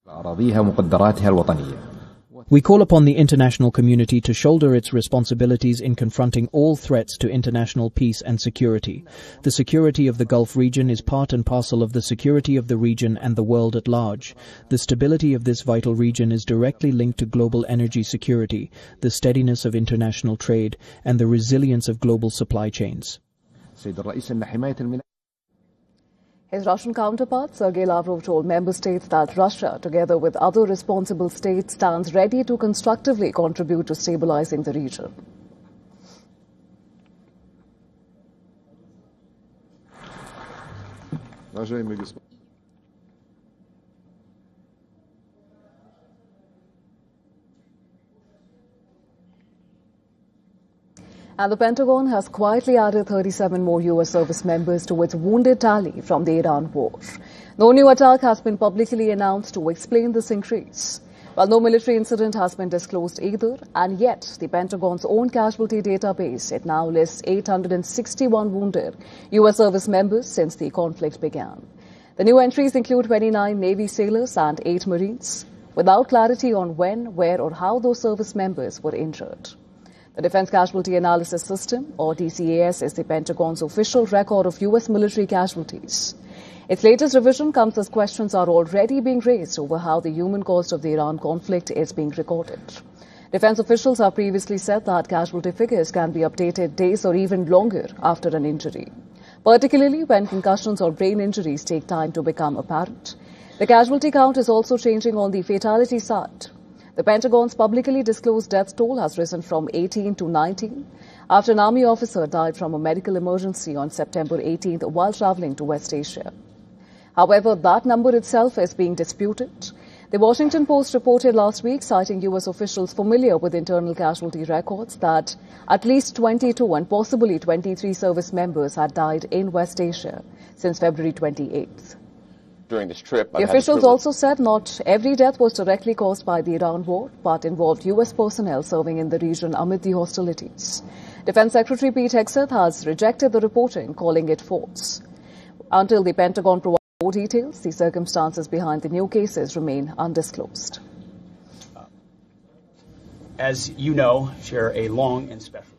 أراضيها ومقدراتها الوطنية. We call upon the international community to shoulder its responsibilities in confronting all threats to international peace and security. The security of the Gulf region is part and parcel of the security of the region and the world at large. The stability of this vital region is directly linked to global energy security, the steadiness of international trade, and the resilience of global supply chains. His Russian counterpart, Sergei Lavrov, told member states that Russia, together with other responsible states, stands ready to constructively contribute to stabilizing the region. And the Pentagon has quietly added 37 more U.S. service members to its wounded tally from the Iran war. No new attack has been publicly announced to explain this increase. While no military incident has been disclosed either, and yet the Pentagon's own casualty database, it now lists 861 wounded U.S. service members since the conflict began. The new entries include 29 Navy sailors and 8 Marines, without clarity on when, where or how those service members were injured. The Defense Casualty Analysis System, or DCAS, is the Pentagon's official record of U.S. military casualties. Its latest revision comes as questions are already being raised over how the human cost of the Iran conflict is being recorded. Defense officials have previously said that casualty figures can be updated days or even longer after an injury, particularly when concussions or brain injuries take time to become apparent. The casualty count is also changing on the fatality side. The Pentagon's publicly disclosed death toll has risen from 18 to 19 after an Army officer died from a medical emergency on September 18th while traveling to West Asia. However, that number itself is being disputed. The Washington Post reported last week, citing U.S. officials familiar with internal casualty records, that at least 22 and possibly 23 service members had died in West Asia since February 28th. During this trip, the officials also said not every death was directly caused by the Iran war, but involved U.S. personnel serving in the region amid the hostilities. Defense Secretary Pete Hegseth has rejected the reporting, calling it false. Until the Pentagon provides more details, the circumstances behind the new cases remain undisclosed. As you know, share a long and special.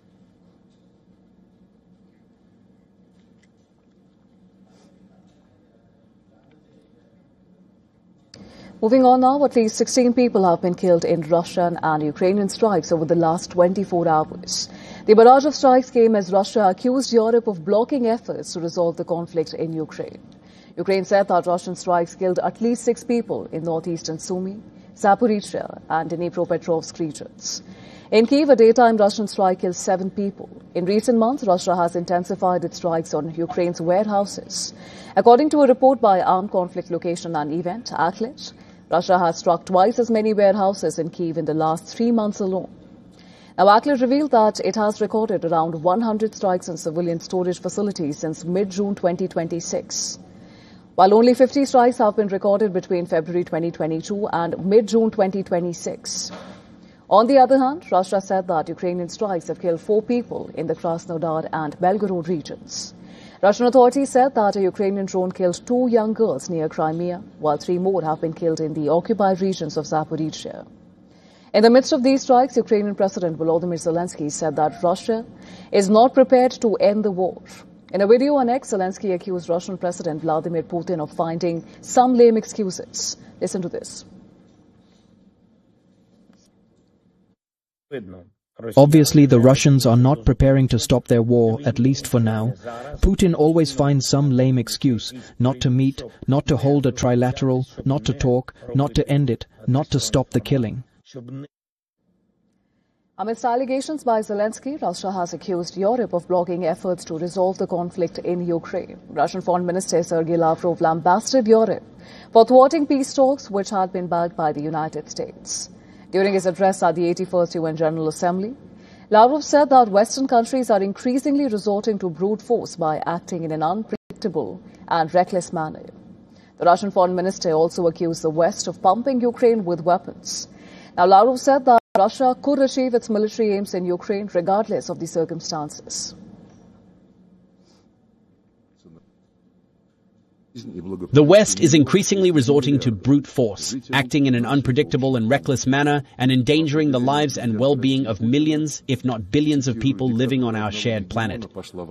Moving on now, at least 16 people have been killed in Russian and Ukrainian strikes over the last 24 hours. The barrage of strikes came as Russia accused Europe of blocking efforts to resolve the conflict in Ukraine. Ukraine said that Russian strikes killed at least 6 people in northeastern Sumy, Zaporizhzhia and Dnipropetrovsk regions. In Kyiv, a daytime Russian strike killed 7 people. In recent months, Russia has intensified its strikes on Ukraine's warehouses. According to a report by Armed Conflict Location and Event, ACLED, Russia has struck twice as many warehouses in Kyiv in the last 3 months alone. Now, ACLED revealed that it has recorded around 100 strikes on civilian storage facilities since mid-June 2026, while only 50 strikes have been recorded between February 2022 and mid-June 2026. On the other hand, Russia said that Ukrainian strikes have killed 4 people in the Krasnodar and Belgorod regions. Russian authorities said that a Ukrainian drone killed 2 young girls near Crimea, while 3 more have been killed in the occupied regions of Zaporizhzhia. In the midst of these strikes, Ukrainian President Volodymyr Zelensky said that Russia is not prepared to end the war. In a video on X, Zelensky accused Russian President Vladimir Putin of finding some lame excuses. Listen to this. Obviously, the Russians are not preparing to stop their war, at least for now. Putin always finds some lame excuse, not to meet, not to hold a trilateral, not to talk, not to end it, not to stop the killing. Amidst allegations by Zelensky, Russia has accused Europe of blocking efforts to resolve the conflict in Ukraine. Russian Foreign Minister Sergei Lavrov lambasted Europe for thwarting peace talks which had been backed by the United States. During his address at the 81st UN General Assembly, Lavrov said that Western countries are increasingly resorting to brute force by acting in an unpredictable and reckless manner. The Russian Foreign Minister also accused the West of pumping Ukraine with weapons. Now, Lavrov said that Russia could achieve its military aims in Ukraine regardless of the circumstances. The West is increasingly resorting to brute force, acting in an unpredictable and reckless manner and endangering the lives and well-being of millions, if not billions of people living on our shared planet.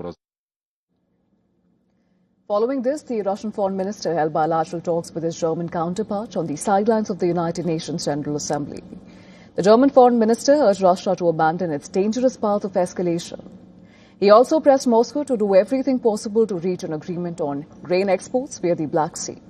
Following this, the Russian foreign minister held bilateral talks with his German counterpart on the sidelines of the United Nations General Assembly. The German foreign minister urged Russia to abandon its dangerous path of escalation. He also pressed Moscow to do everything possible to reach an agreement on grain exports via the Black Sea.